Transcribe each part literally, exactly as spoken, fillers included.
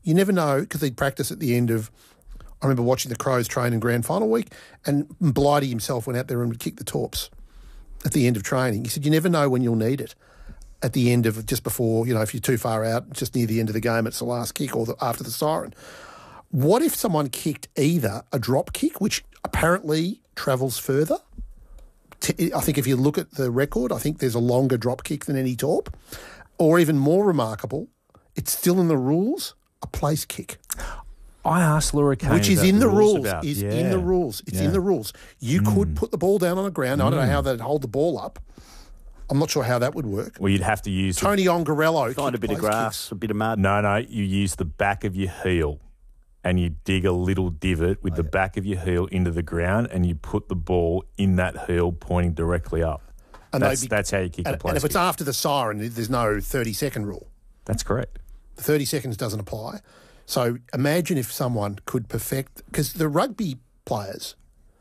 You never know because they'd practice at the end of. I remember watching the Crows train in grand final week, and Blighty himself went out there and would kick the torps at the end of training. He said, "You never know when you'll need it." At the end of just before, you know, if you're too far out, just near the end of the game, it's the last kick or the, after the siren. What if someone kicked either a drop kick, which apparently travels further? I think if you look at the record, I think there's a longer drop kick than any torp. Or even more remarkable, it's still in the rules, a place kick. I asked Laura Kane Which is about in the rules, about, is yeah. in the rules. It's yeah. in the rules. You mm. could put the ball down on the ground. Mm. I don't know how they'd hold the ball up. I'm not sure how that would work. Well, you'd have to use... Tony Ongarello. Find a bit of grass, kicks. a bit of mud. No, no, you use the back of your heel and you dig a little divot with oh, the yeah. back of your heel into the ground and you put the ball in that heel pointing directly up. And that's, be, that's how you kick and, a place And if kick. it's after the siren, there's no thirty-second rule. That's correct. The thirty seconds doesn't apply. So imagine if someone could perfect... Because the rugby players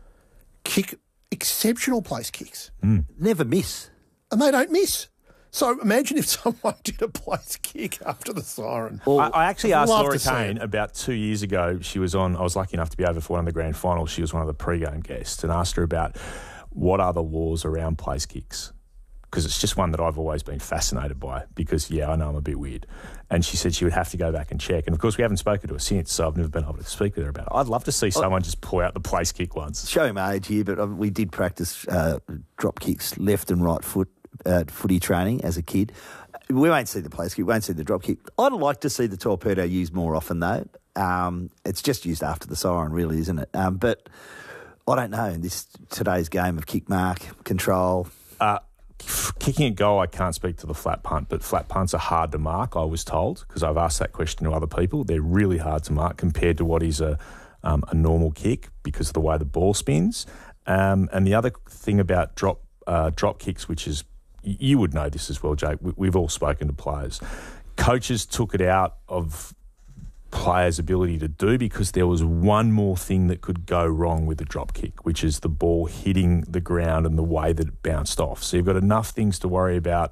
kick exceptional place kicks. Mm. Never miss. And they don't miss. So imagine if someone did a place kick after the siren. Well, I, I actually I'd asked love Laura to see Kane it. about two years ago. She was on, I was lucky enough to be over for one of the grand finals. She was one of the pre-game guests and asked her about what are the laws around place kicks. Because it's just one that I've always been fascinated by because, yeah, I know I'm a bit weird. And she said she would have to go back and check. And, of course, we haven't spoken to her since, so I've never been able to speak with her about it. I'd love to see someone just pull out the place kick once. Showing my age here, but we did practice uh, drop kicks left and right foot uh, footy training as a kid. We won't see the place kick, we won't see the drop kick. I'd like to see the torpedo used more often, though. Um, it's just used after the siren, really, isn't it? Um, but I don't know. In this today's game of kick mark, control... Uh, Kicking a goal, I can't speak to the flat punt, but flat punts are hard to mark, I was told, because I've asked that question to other people. They're really hard to mark compared to what is a um, a normal kick because of the way the ball spins. Um, and the other thing about drop uh, drop kicks, which is, you would know this as well, Jake, we, we've all spoken to players. Coaches took it out of players' ability to do because there was one more thing that could go wrong with the drop kick, which is the ball hitting the ground and the way that it bounced off. So you've got enough things to worry about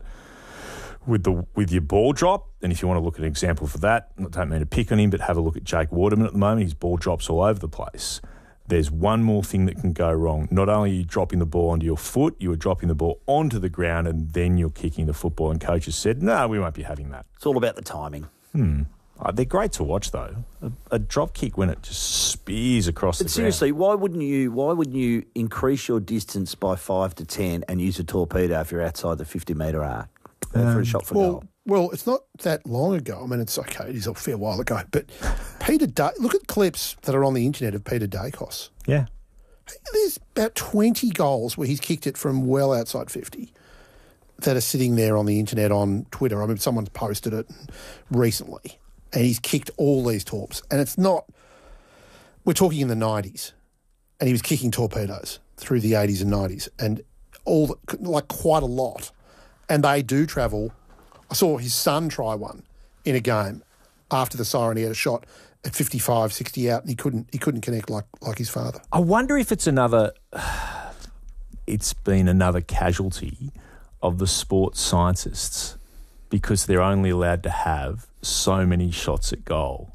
with the with your ball drop. And if you want to look at an example for that, I don't mean to pick on him, but have a look at Jake Waterman at the moment. His ball drops all over the place. There's one more thing that can go wrong. Not only are you dropping the ball onto your foot, you are dropping the ball onto the ground and then you're kicking the football. And coaches said, no, we won't be having that. It's all about the timing. Hmm. Oh, they're great to watch, though. A, a drop kick when it just spears across but the seriously, ground. why wouldn't you? Why wouldn't you increase your distance by five to ten and use a torpedo if you're outside the fifty metre arc uh, um, for a shot for well, goal? Well, it's not that long ago. I mean, it's okay. It is a fair while ago. But Peter, da- look at clips that are on the internet of Peter Dacos. Yeah, there's about twenty goals where he's kicked it from well outside fifty that are sitting there on the internet on Twitter. I mean, someone's posted it recently. And he's kicked all these torps. And it's not... We're talking in the nineties. And he was kicking torpedoes through the eighties and nineties. And all the, like quite a lot. And they do travel. I saw his son try one in a game. After the siren, he had a shot at fifty-five, sixty out, and he couldn't he couldn't connect like like his father. I wonder if it's another... It's been another casualty of the sports scientists because they're only allowed to have so many shots at goal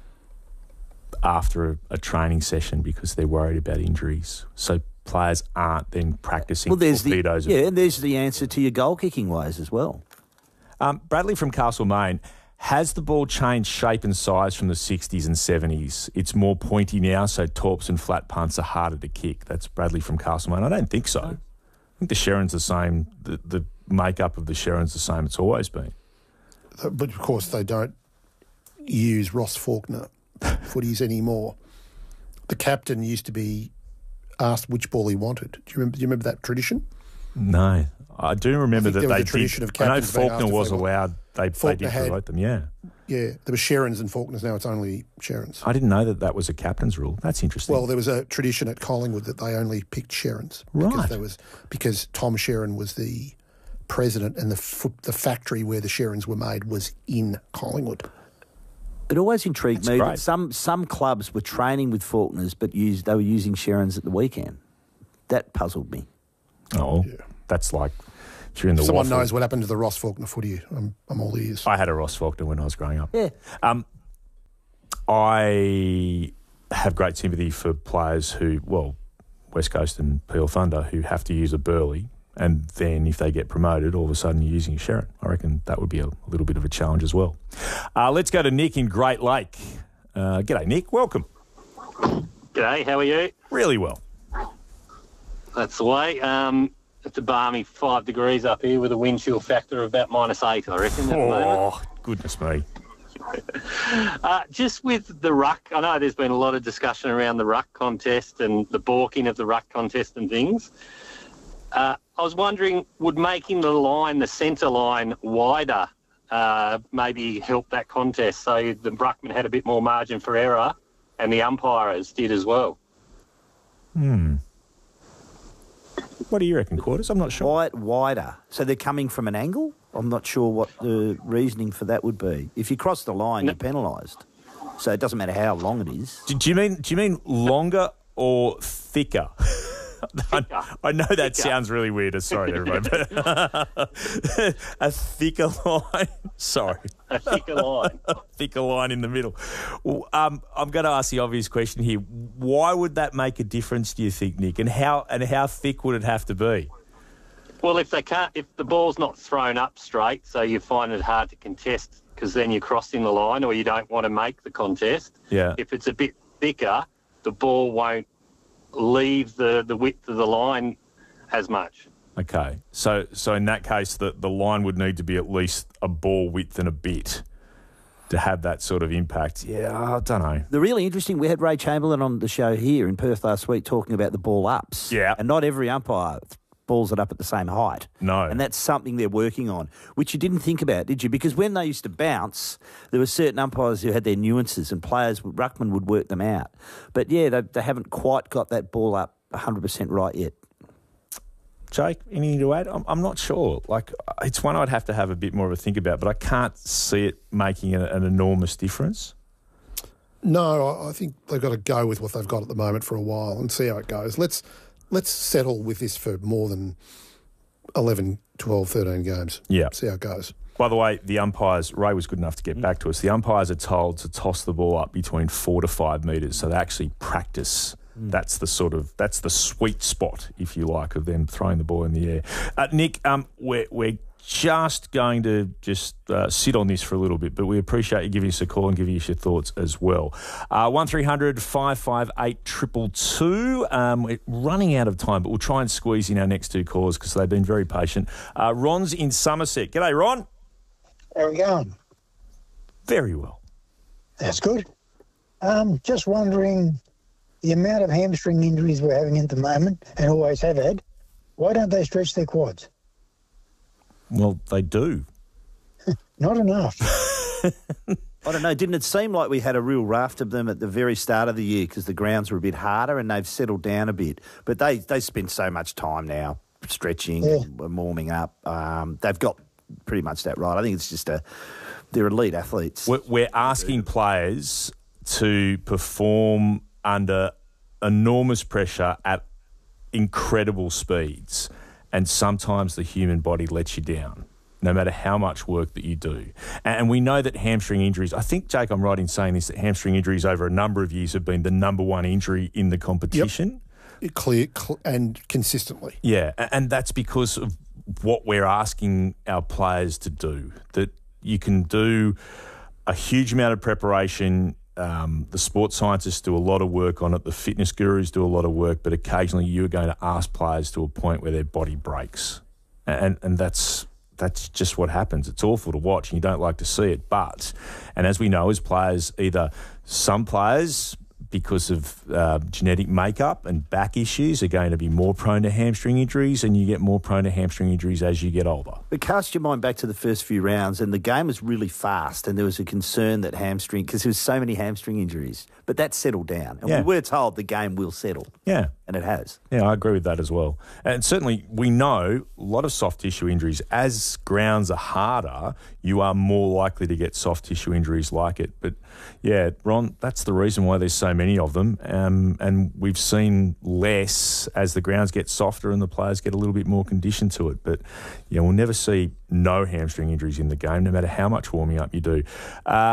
after a, a training session because they're worried about injuries. So players aren't then practicing well, there's torpedoes. The, yeah, and there's the answer to your goal-kicking ways as well. Um, Bradley from Castlemaine, has the ball changed shape and size from the sixties and seventies? It's more pointy now, so torps and flat punts are harder to kick. That's Bradley from Castlemaine. I don't think so. I think the Sherrin's the same. The, the makeup of the Sherrin's the same it's always been. But, of course, they don't use Ross Faulkner footies anymore. The captain used to be asked which ball he wanted. Do you remember, do you remember that tradition? No. I do remember that there was they a tradition did. of I know captains being asked Faulkner if was they want- allowed. They, they Faulkner did had- promote them, yeah. Yeah, there were Sherrins and Faulkners. Now it's only Sherrins. I didn't know that that was a captain's rule. That's interesting. Well, there was a tradition at Collingwood that they only picked Sherrins. Right. Because, there was, because Tom Sherrin was the president and the foot, the factory where the Sherrins were made was in Collingwood. It always intrigued That's me great. that some, some clubs were training with Faulkners but used, they were using Sherrins at the weekend. That puzzled me. oh, Yeah. that's like during the If someone waffle. knows what happened to the Ross Faulkner footy, I'm, I'm all ears. I had a Ross Faulkner when I was growing up. Yeah. Um, I have great sympathy for players who, well, West Coast and Peel Thunder, who have to use a Burley, and then if they get promoted, all of a sudden you're using a Sherrin. I reckon that would be a little bit of a challenge as well. Uh, let's go to Nick in Great Lake. Uh, g'day, Nick. Welcome. G'day, how are you? Really well. That's the way. Um, it's a balmy five degrees up here with a wind chill factor of about minus eight, I reckon, at the moment. Oh, goodness me. Uh, just with the ruck, I know there's been a lot of discussion around the ruck contest and the balking of the ruck contest and things. Uh, I was wondering, would making the line, the centre line, wider uh, maybe help that contest so the ruckman had a bit more margin for error and the umpires did as well? Hmm. What do you reckon, Quarters? I'm not sure. Wide, wider. So they're coming from an angle? I'm not sure what the reasoning for that would be. If you cross the line, No. you're penalised. So it doesn't matter how long it is. Do, do you mean do you mean longer or thicker? I, I know that Thicker. sounds really weird. Sorry, everybody. But a thicker line. Sorry. A thicker line. A thicker line in the middle. Well, um, I'm going to ask the obvious question here. Why would that make a difference, do you think, Nick? And how and how thick would it have to be? Well, if they can't, if the ball's not thrown up straight, so you find it hard to contest because then you're crossing the line or you don't want to make the contest. Yeah. If it's a bit thicker, the ball won't leave the, the width of the line as much. Okay. So so in that case, the, the line would need to be at least a ball width and a bit to have that sort of impact. Yeah, I don't know. The really interesting, we had Ray Chamberlain on the show here in Perth last week talking about the ball ups. Yeah. And not every umpire balls it up at the same height. No. And that's something they're working on, which you didn't think about, did you? Because when they used to bounce, there were certain umpires who had their nuances and players, ruckman would work them out. But, yeah, they, they haven't quite got that ball up one hundred percent right yet. Jake, anything to add? I'm, I'm not sure. Like, it's one I'd have to have a bit more of a think about, but I can't see it making a, an enormous difference. No, I I think they've got to go with what they've got at the moment for a while and see how it goes. Let's let's settle with this for more than eleven, twelve, thirteen games. Yeah. See how it goes. By the way, the umpires, Ray was good enough to get back to us. The umpires are told to toss the ball up between four to five metres, so they actually practice. Mm. That's the sort of, that's the sweet spot, if you like, of them throwing the ball in the air. Uh, Nick, um, we're, we're just going to just uh, sit on this for a little bit, but we appreciate you giving us a call and giving us your thoughts as well. Uh, one three hundred five five eight two two two. Um, we're running out of time, but we'll try and squeeze in our next two callers because they've been very patient. Uh, Ron's in Somerset. G'day, Ron. How we going? Very well. That's good. Um, just wondering, the amount of hamstring injuries we're having at the moment, and always have had, why don't they stretch their quads? Well, they do. Not enough. I don't know, didn't it seem like we had a real raft of them at the very start of the year because the grounds were a bit harder and they've settled down a bit? But they, they spend so much time now stretching Yeah. and warming up. Um, they've got pretty much that right. I think it's just a they're elite athletes. We're, we're asking players to perform under enormous pressure at incredible speeds, and sometimes the human body lets you down, no matter how much work that you do. And we know that hamstring injuries, I think, Jake, I'm right in saying this, that hamstring injuries over a number of years have been the number one injury in the competition. Yep. Clear cl- and consistently. Yeah, a- and that's because of what we're asking our players to do, that you can do a huge amount of preparation. Um, the sports scientists do a lot of work on it. The fitness gurus do a lot of work, but occasionally you're going to ask players to a point where their body breaks. And and that's that's just what happens. It's awful to watch and you don't like to see it. But, and as we know as players, either some players, because of uh, genetic makeup and back issues, are going to be more prone to hamstring injuries, and you get more prone to hamstring injuries as you get older. But cast your mind back to the first few rounds, and the game was really fast, and there was a concern that hamstring, because there was so many hamstring injuries, but that settled down. And Yeah. we were told the game will settle, Yeah. and it has. Yeah, I agree with that as well. And certainly we know a lot of soft tissue injuries. As grounds are harder, you are more likely to get soft tissue injuries like it. But yeah, Ron, that's the reason why there's so many of them. Um, and we've seen less as the grounds get softer and the players get a little bit more conditioned to it. But yeah, we'll never see no hamstring injuries in the game, no matter how much warming up you do. Um,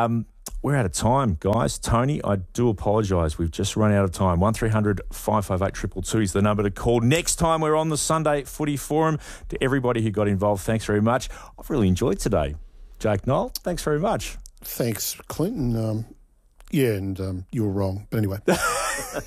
We're out of time, guys. Tony, I do apologise. We've just run out of time. one three hundred five five eight two two two is the number to call. Next time we're on the Sunday Footy Forum. To everybody who got involved, thanks very much. I've really enjoyed today. Jake Knoll, thanks very much. Thanks, Clinton. Um, yeah, and um, you were wrong. But anyway.